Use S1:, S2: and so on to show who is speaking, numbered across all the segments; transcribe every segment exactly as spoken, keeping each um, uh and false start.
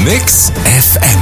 S1: Mix F M.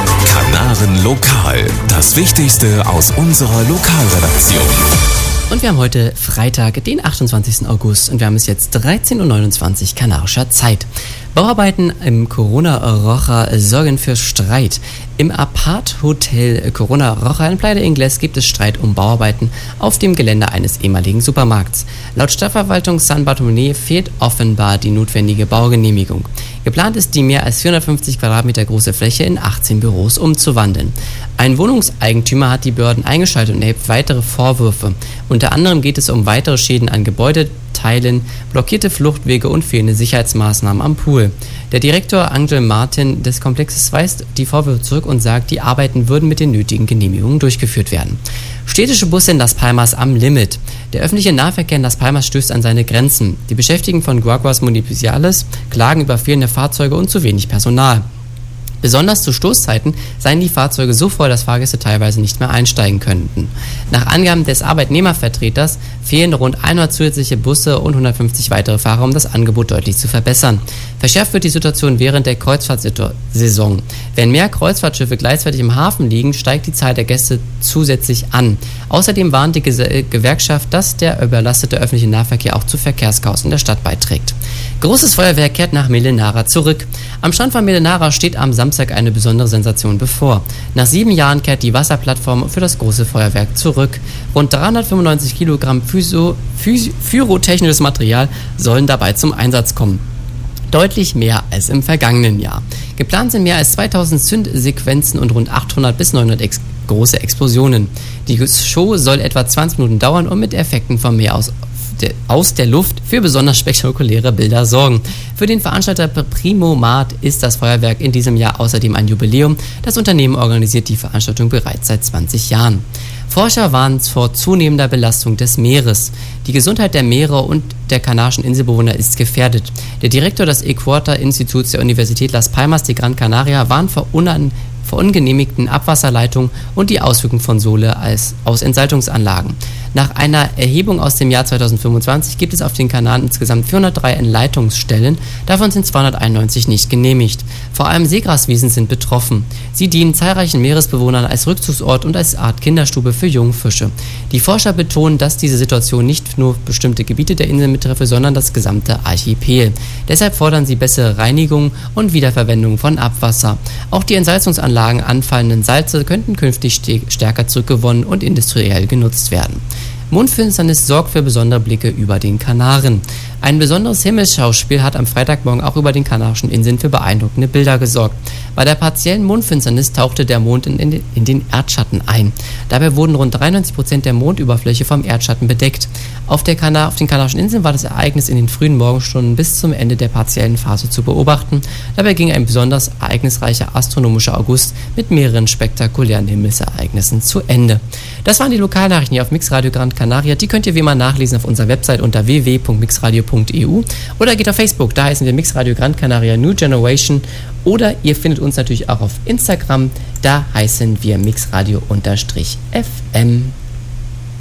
S1: Kanaren Lokal. Das Wichtigste aus unserer Lokalredaktion.
S2: Und wir haben heute Freitag, den achtundzwanzigsten August und wir haben es jetzt dreizehn Uhr neunundzwanzig kanarischer Zeit. Bauarbeiten im Corona-Rocha sorgen für Streit. Im Apart-Hotel Corona-Rocha in Playa de Ingles gibt es Streit um Bauarbeiten auf dem Gelände eines ehemaligen Supermarkts. Laut Stadtverwaltung San Bartolomé fehlt offenbar die notwendige Baugenehmigung. Geplant ist, die mehr als vierhundertfünfzig Quadratmeter große Fläche in achtzehn Büros umzuwandeln. Ein Wohnungseigentümer hat die Behörden eingeschaltet und erhebt weitere Vorwürfe. Unter anderem geht es um weitere Schäden an Gebäudeteilen, blockierte Fluchtwege und fehlende Sicherheitsmaßnahmen am Pool. Der Direktor Angel Martin des Komplexes weist die Vorwürfe zurück und sagt, die Arbeiten würden mit den nötigen Genehmigungen durchgeführt werden. Städtische Busse in Las Palmas am Limit. Der öffentliche Nahverkehr in Las Palmas stößt an seine Grenzen. Die Beschäftigten von Guaguas Municipales klagen über fehlende Fahrzeuge und zu wenig Personal. Besonders zu Stoßzeiten seien die Fahrzeuge so voll, dass Fahrgäste teilweise nicht mehr einsteigen könnten. Nach Angaben des Arbeitnehmervertreters fehlen rund hundert zusätzliche Busse und hundertfünfzig weitere Fahrer, um das Angebot deutlich zu verbessern. Verschärft wird die Situation während der Kreuzfahrtsaison. Wenn mehr Kreuzfahrtschiffe gleichzeitig im Hafen liegen, steigt die Zahl der Gäste zusätzlich an. Außerdem warnt die Ge- Gewerkschaft, dass der überlastete öffentliche Nahverkehr auch zu Verkehrschaos in der Stadt beiträgt. Großes Feuerwerk kehrt nach Melenara zurück. Am Strand von Melenara steht am Samstag eine besondere Sensation bevor. Nach sieben Jahren kehrt die Wasserplattform für das große Feuerwerk zurück. Rund dreihundertfünfundneunzig Kilogramm Physo, Phys, pyrotechnisches Material sollen dabei zum Einsatz kommen. Deutlich mehr als im vergangenen Jahr. Geplant sind mehr als zweitausend Zündsequenzen und rund achthundert bis neunhundert ex- große Explosionen. Die Show soll etwa zwanzig Minuten dauern und mit Effekten vom Meer aus aus der Luft für besonders spektakuläre Bilder sorgen. Für den Veranstalter Primo Mart ist das Feuerwerk in diesem Jahr außerdem ein Jubiläum. Das Unternehmen organisiert die Veranstaltung bereits seit zwanzig Jahren. Forscher warnen vor zunehmender Belastung des Meeres. Die Gesundheit der Meere und der kanarischen Inselbewohner ist gefährdet. Der Direktor des Equator-Instituts der Universität Las Palmas de Gran Canaria warnt vor unan vor ungenehmigten Abwasserleitungen und die Auswirkungen von Sole als, aus Entsalzungsanlagen. Nach einer Erhebung aus dem Jahr zweitausendfünfundzwanzig gibt es auf den Kanaren insgesamt vierhundertdrei Entleitungsstellen, davon sind zweihunderteinundneunzig nicht genehmigt. Vor allem Seegraswiesen sind betroffen. Sie dienen zahlreichen Meeresbewohnern als Rückzugsort und als Art Kinderstube für junge Fische. Die Forscher betonen, dass diese Situation nicht nur bestimmte Gebiete der Insel betreffe, sondern das gesamte Archipel. Deshalb fordern sie bessere Reinigung und Wiederverwendung von Abwasser. Auch die Entsalzungsanlagen anfallenden Salze könnten künftig stärker zurückgewonnen und industriell genutzt werden. Mondfinsternis sorgt für besondere Blicke über den Kanaren. Ein besonderes Himmelsschauspiel hat am Freitagmorgen auch über den Kanarischen Inseln für beeindruckende Bilder gesorgt. Bei der partiellen Mondfinsternis tauchte der Mond in, in, in den Erdschatten ein. Dabei wurden rund dreiundneunzig Prozent der Mondüberfläche vom Erdschatten bedeckt. Auf, der Kana- auf den Kanarischen Inseln war das Ereignis in den frühen Morgenstunden bis zum Ende der partiellen Phase zu beobachten. Dabei ging ein besonders ereignisreicher astronomischer August mit mehreren spektakulären Himmelsereignissen zu Ende. Das waren die Lokalnachrichten hier auf Mixradio Gran Canaria. Die könnt ihr wie immer nachlesen auf unserer Website unter w w w punkt mixradio punkt e u oder geht auf Facebook, da heißen wir Mixradio Gran Canaria New Generation, oder ihr findet uns natürlich auch auf Instagram, da heißen wir Mixradio-F M.